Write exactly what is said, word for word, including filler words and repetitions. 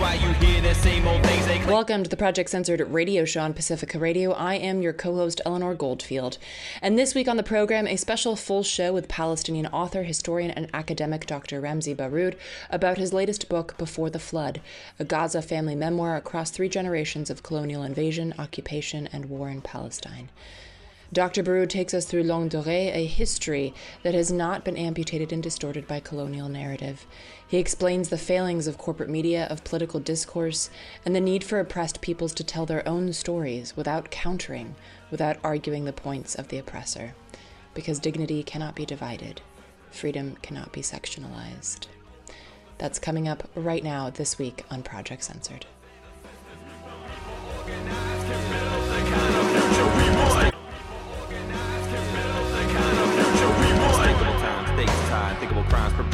why you hear the same old things they claim. Welcome to the Project Censored radio show on Pacifica Radio. I am your co-host, Eleanor Goldfield. And this week on the program, a special full show with Palestinian author, historian, and academic Doctor Ramzy Baroud about his latest book, Before the Flood, a Gaza family memoir across three generations of colonial invasion, occupation, and war in Palestine. Doctor Baroud takes us through Longue Durée, a history that has not been amputated and distorted by colonial narrative. He explains the failings of corporate media, of political discourse, and the need for oppressed peoples to tell their own stories without countering, without arguing the points of the oppressor. Because dignity cannot be divided. Freedom cannot be sectionalized. That's coming up right now this week on Project Censored. Unthinkable times, dates, time, thinkable crimes.